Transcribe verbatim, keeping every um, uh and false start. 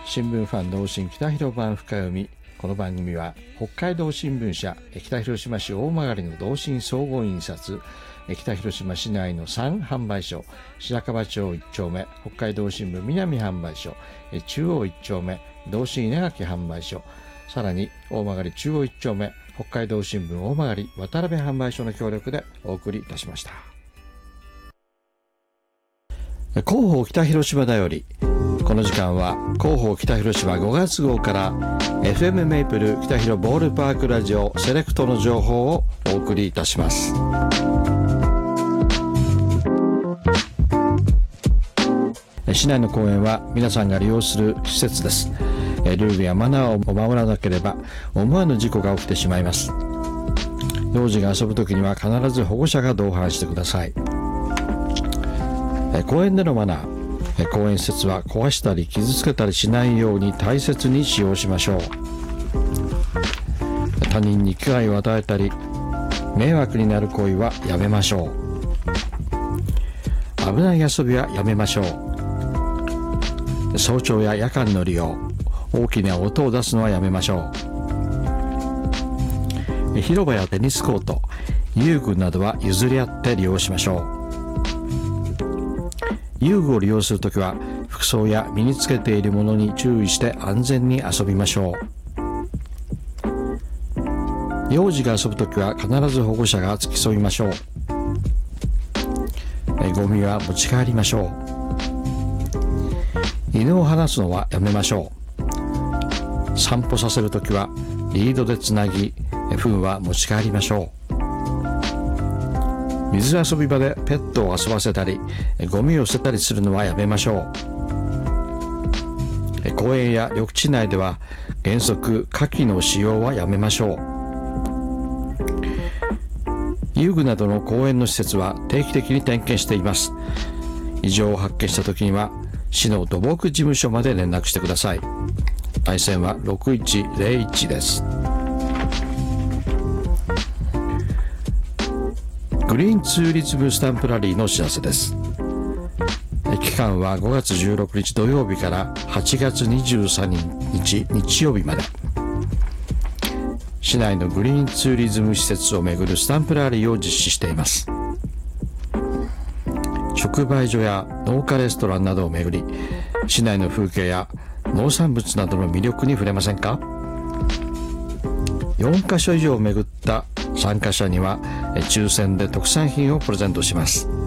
新聞ファン同心北広版深読み。この番組は北海道新聞社北広島市大曲の同心総合印刷、北広島市内のさん販売所、白樺町いっ丁目北海道新聞南販売所、中央いっ丁目同心稲垣販売所、さらに大曲中央いっ丁目北海道新聞大曲渡辺販売所の協力でお送りいたしました。広報北広島だより、この時間は広報北広島ごがつ号から エフエム メイプル北広ボールパークラジオセレクトの情報をお送りいたします。市内の公園は皆さんが利用する施設です。ルールやマナーを守らなければ思わぬ事故が起きてしまいます。幼児が遊ぶときには必ず保護者が同伴してください。公園でのマナー、公園施設は壊したり傷つけたりしないように大切に使用しましょう。他人に危害を与えたり迷惑になる行為はやめましょう。危ない遊びはやめましょう。早朝や夜間の利用、大きな音を出すのはやめましょう。広場やテニスコート、遊具などは譲り合って利用しましょう。遊具を利用するときは服装や身につけているものに注意して安全に遊びましょう。幼児が遊ぶときは必ず保護者が付き添いましょう。ゴミは持ち帰りましょう。犬を離すのはやめましょう。散歩させるときはリードでつなぎ、糞は持ち帰りましょう。水遊び場でペットを遊ばせたりゴミを捨てたりするのはやめましょう。公園や緑地内では原則火器の使用はやめましょう。遊具などの公園の施設は定期的に点検しています。異常を発見したときには市の土木事務所まで連絡してください。対戦はろくいちゼロいちです。グリーンツーリズムスタンプラリーのお知らせです。期間はごがつじゅうろくにち土曜日からはちがつにじゅうさんにち日曜日まで。市内のグリーンツーリズム施設をめぐるスタンプラリーを実施しています。直売所や農家レストランなどをめぐり、市内の風景や農産物などの魅力に触れませんか？よんかしょ以上をめぐった参加者には抽選で特産品をプレゼントします。